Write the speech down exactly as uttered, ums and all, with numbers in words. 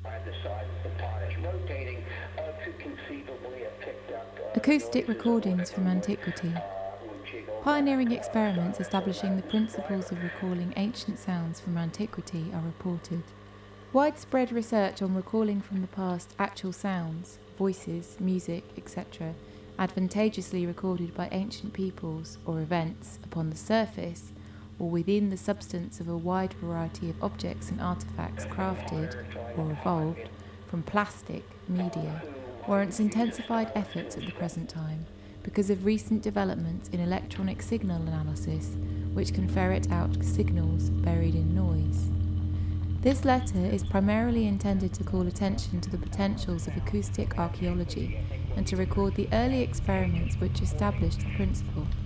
Acoustic recordings from antiquity. Pioneering experiments establishing the principles of recalling ancient sounds from antiquity are reported. Widespread research on recalling from the past actual sounds, voices, music, et cetera, advantageously recorded by ancient peoples or events upon the surface or within the substance of a wide variety of objects and artifacts crafted or evolved from plastic media warrants intensified efforts at the present time because of recent developments in electronic signal analysis which can ferret out signals buried in noise. This letter is primarily intended to call attention to the potentials of acoustic archaeology and to record the early experiments which established the principle.